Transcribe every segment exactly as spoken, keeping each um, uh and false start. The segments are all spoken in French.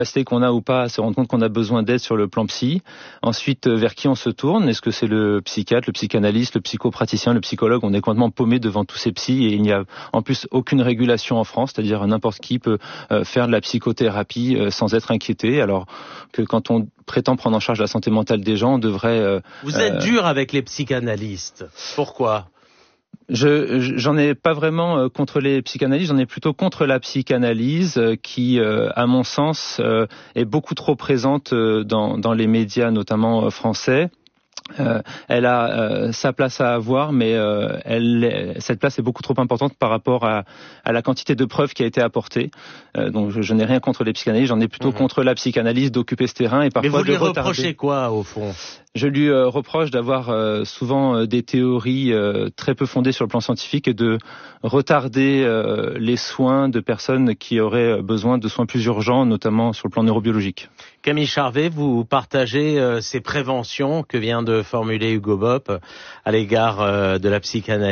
capacité qu'on a ou pas à se rendre compte qu'on a besoin d'aide sur le plan psy. Ensuite, vers qui on se tourne? Est-ce que c'est le psychiatre, le psychanalyste, le psychopraticien, le psychologue? On est complètement paumé devant tous ces psys et il n'y a en plus aucune régulation en France, c'est-à-dire n'importe qui peut euh, faire de la psychothérapie euh, sans être inquiété, alors que quand on prétend prendre en charge la santé mentale des gens, on devrait... Euh, Vous êtes euh, dur avec les psychanalystes. Pourquoi ? Je, j'en ai pas vraiment euh, contre les psychanalystes, j'en ai plutôt contre la psychanalyse euh, qui, euh, à mon sens, euh, est beaucoup trop présente euh, dans, dans les médias, notamment euh, français. Euh, elle a euh, sa place à avoir, mais euh, elle, cette place est beaucoup trop importante par rapport à, à la quantité de preuves qui a été apportée. Euh, donc je, je n'ai rien contre les psychanalystes, j'en ai plutôt mmh. contre la psychanalyse d'occuper ce terrain et parfois de retarder. Mais vous lui reprochez quoi au fond ? Je lui euh, reproche d'avoir euh, souvent euh, des théories euh, très peu fondées sur le plan scientifique et de retarder euh, les soins de personnes qui auraient besoin de soins plus urgents, notamment sur le plan neurobiologique. Camille Charvet, vous partagez euh, ces préventions que vient de formuler Hugo Bopp à l'égard euh, de la psychanalyse ?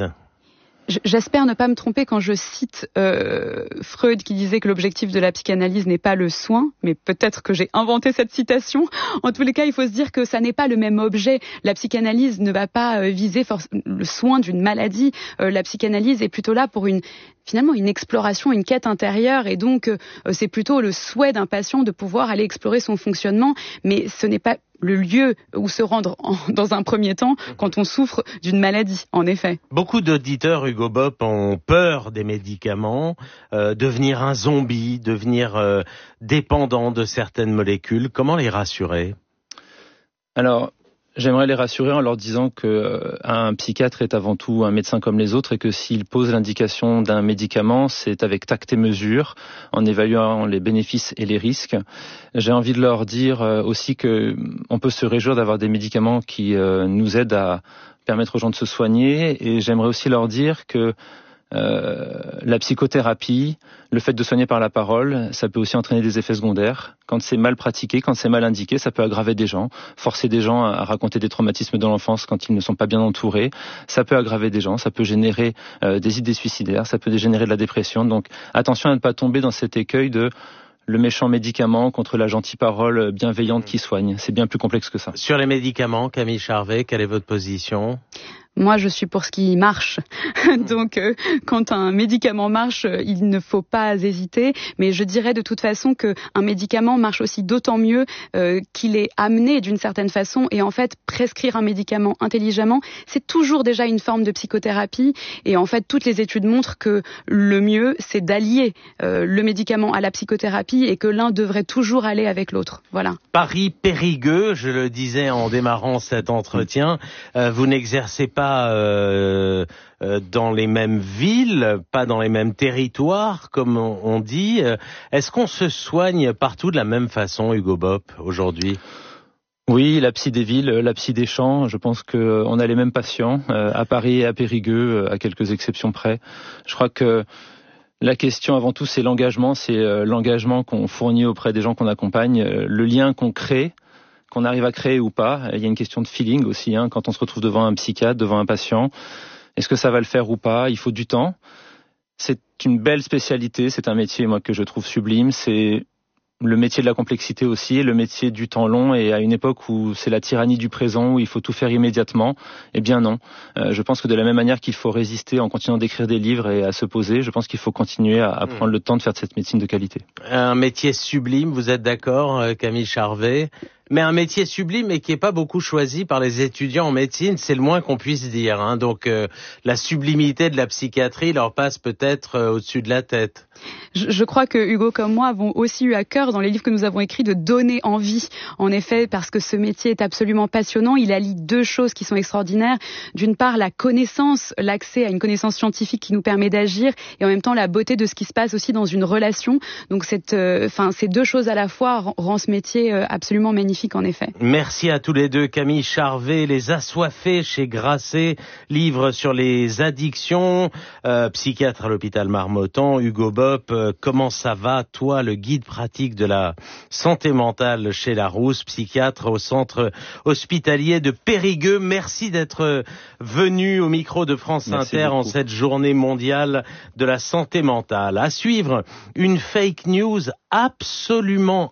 J'espère ne pas me tromper quand je cite euh, Freud qui disait que l'objectif de la psychanalyse n'est pas le soin, mais peut-être que j'ai inventé cette citation. En tous les cas, il faut se dire que ça n'est pas le même objet. La psychanalyse ne va pas euh, viser for- le soin d'une maladie. Euh, la psychanalyse est plutôt là pour une finalement une exploration, une quête intérieure, et donc euh, c'est plutôt le souhait d'un patient de pouvoir aller explorer son fonctionnement, mais ce n'est pas le lieu où se rendre en, dans un premier temps quand on souffre d'une maladie, en effet. Beaucoup d'auditeurs, Hugo Bopp, ont peur des médicaments, euh, devenir un zombie, devenir euh, dépendant de certaines molécules. Comment les rassurer ? Alors, j'aimerais les rassurer en leur disant que euh, un psychiatre est avant tout un médecin comme les autres et que s'il pose l'indication d'un médicament, c'est avec tact et mesure, en évaluant les bénéfices et les risques. J'ai envie de leur dire euh, aussi que on peut se réjouir d'avoir des médicaments qui euh, nous aident à permettre aux gens de se soigner, et j'aimerais aussi leur dire que Euh, la psychothérapie, le fait de soigner par la parole, ça peut aussi entraîner des effets secondaires. Quand c'est mal pratiqué, quand c'est mal indiqué, ça peut aggraver des gens, forcer des gens à raconter des traumatismes de l'enfance quand ils ne sont pas bien entourés. Ça peut aggraver des gens, ça peut générer euh, des idées suicidaires, ça peut générer de la dépression. Donc attention à ne pas tomber dans cet écueil de le méchant médicament contre la gentille parole bienveillante qui soigne. C'est bien plus complexe que ça. Sur les médicaments, Camille Charvet, quelle est votre position ? Moi, je suis pour ce qui marche. Donc, euh, quand un médicament marche, euh, il ne faut pas hésiter. Mais je dirais de toute façon qu'un médicament marche aussi d'autant mieux euh, qu'il est amené d'une certaine façon. Et en fait, prescrire un médicament intelligemment, c'est toujours déjà une forme de psychothérapie. Et en fait, toutes les études montrent que le mieux, c'est d'allier euh, le médicament à la psychothérapie et que l'un devrait toujours aller avec l'autre. Voilà. Paris périgueux, je le disais en démarrant cet entretien, euh, vous n'exercez pas Euh, euh, dans les mêmes villes, pas dans les mêmes territoires, comme on, on dit. Est-ce qu'on se soigne partout de la même façon, Hugo Bopp, aujourd'hui ? Oui, la psy des villes, la psy des champs, je pense qu'on a les mêmes patients, euh, à Paris et à Périgueux, à quelques exceptions près. Je crois que la question avant tout, c'est l'engagement, c'est euh, l'engagement qu'on fournit auprès des gens qu'on accompagne, euh, le lien qu'on crée, qu'on arrive à créer ou pas. Il y a une question de feeling aussi, hein, quand on se retrouve devant un psychiatre, devant un patient. Est-ce que ça va le faire ou pas ? Il faut du temps. C'est une belle spécialité, c'est un métier moi que je trouve sublime. C'est le métier de la complexité aussi, le métier du temps long, et à une époque où c'est la tyrannie du présent, où il faut tout faire immédiatement, eh bien non. Euh, je pense que de la même manière qu'il faut résister en continuant d'écrire des livres et à se poser, je pense qu'il faut continuer à, à prendre le temps de faire de cette médecine de qualité. Un métier sublime, vous êtes d'accord, Camille Charvet ? Mais un métier sublime et qui n'est pas beaucoup choisi par les étudiants en médecine, c'est le moins qu'on puisse dire. Hein. Donc euh, la sublimité de la psychiatrie leur passe peut-être euh, au-dessus de la tête. Je, je crois que Hugo comme moi avons aussi eu à cœur dans les livres que nous avons écrits de donner envie. En effet, parce que ce métier est absolument passionnant, il allie deux choses qui sont extraordinaires. D'une part, la connaissance, l'accès à une connaissance scientifique qui nous permet d'agir, et en même temps la beauté de ce qui se passe aussi dans une relation. Donc cette, euh, enfin, ces deux choses à la fois rend ce métier euh, absolument magnifique. magnifique en effet. Merci à tous les deux. Camille Charvet, Les Assoiffés chez Grasset, livre sur les addictions, euh, psychiatre à l'hôpital Marmottan. Hugo Bopp, euh, comment ça va, toi, le guide pratique de la santé mentale chez Larousse, psychiatre au centre hospitalier de Périgueux. Merci d'être venu au micro de France Merci Inter beaucoup. en cette journée mondiale de la santé mentale. À suivre, une fake news absolument